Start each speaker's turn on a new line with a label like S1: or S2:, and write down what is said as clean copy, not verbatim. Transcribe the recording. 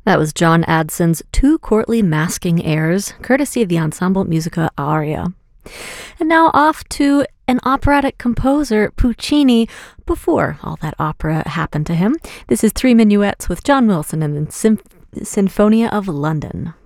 S1: That was John Adson's Two Courtly Masking Airs, courtesy of the Ensemble Musica Aria. And now off to an operatic composer, Puccini, before all that opera happened to him. This is Three Minuets with John Wilson and the Sinfonia of London.